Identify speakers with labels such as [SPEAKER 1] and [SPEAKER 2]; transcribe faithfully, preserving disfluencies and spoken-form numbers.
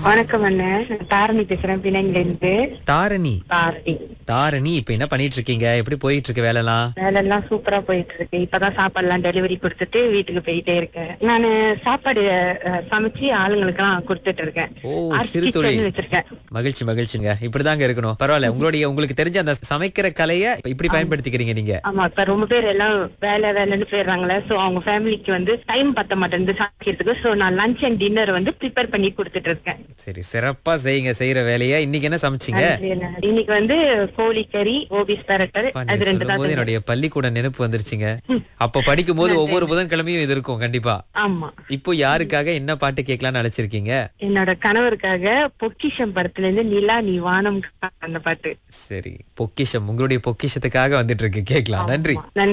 [SPEAKER 1] வணக்கம் அண்ணன், நான் தாரணி பேசுறேன் பிணைங்க இருந்து.
[SPEAKER 2] தாரணி.
[SPEAKER 1] தாரணி.
[SPEAKER 2] தாரணி, இப்ப என்ன பண்ணிட்டு இருக்கீங்க? எப்படி போயிட்டு இருக்கு வேலைலாம்?
[SPEAKER 1] வேலை எல்லாம் சூப்பரா போயிட்டு இருக்கு. இப்பதான் சாப்பாடு எல்லாம் டெலிவரி கொடுத்துட்டு வீட்டுக்கு போயிட்டே இருக்கேன். நானு சாப்பாடு அஹ், சமைச்சு ஆளுங்களுக்கு எல்லாம் கொடுத்துட்டு இருக்கேன்.
[SPEAKER 2] ஓ,
[SPEAKER 1] ஆர்ட்
[SPEAKER 2] சிறு தொழில்.
[SPEAKER 1] கிச்சன் வச்சிருக்கேன்.
[SPEAKER 2] மகிழ்ச்சி மகிழ்ச்சிங்க. இப்படிதாங்க இருக்கணும். பரவாயில்ல, உங்களுடைய உங்களுக்கு தெரிஞ்ச அந்த சமைக்கிற கலைய இப்ப இப்படி பயன்படுத்திக்கிறீங்க நீங்க.
[SPEAKER 1] ஆமா, இப்ப ரொம்ப பேர் எல்லாம் வேலை வேலைன்னு போயிடுறாங்களே. சோ அவங்க ஃபேமிலிக்கு வந்து டைம் பத்த மாட்டேங்குது சமைக்கிறதுக்கு. சோ நான் லஞ்ச் அண்ட் டின்னர் வந்து ப்ரிப்பேர் பண்ணி கொடுத்துட்டு இருக்கேன்.
[SPEAKER 2] சரி, சிறப்பா செய்யுங்க செய்யற வேலைய. இன்னைக்கு என்ன சமைச்சீங்க?
[SPEAKER 1] நன்றி அண்ணன். இன்னைக்கு வந்து கோழிக்கறி, கோபிஸ் பரட்டல்,
[SPEAKER 2] அப்பா, நீங்க
[SPEAKER 1] அது ரெண்டு தான்
[SPEAKER 2] சொல்லும்போது
[SPEAKER 1] செஞ்சேன்.
[SPEAKER 2] என்னுடைய பள்ளிக்கூட நினைப்பு வந்துருச்சுங்க. அப்ப படிக்கும் போது ஒவ்வொரு புதன்கிழமையும் இது இருக்கும் கண்டிப்பா.
[SPEAKER 1] ஆமா.
[SPEAKER 2] இப்போ யாருக்காக என்ன பாட்டு கேட்கலாம்னு அழைச்சிருக்கீங்க?
[SPEAKER 1] என்னோட கணவருக்காக பொக்கிஷம் படத்துல இருந்து நிலா நீ வானம் அந்த பாட்டு.
[SPEAKER 2] சரி, பொக்கிஷம், உங்களுடைய பொக்கிஷத்துக்காக வந்துட்டு இருக்கு, கேட்கலாம். நன்றி.
[SPEAKER 1] ஆமா. நன்றி.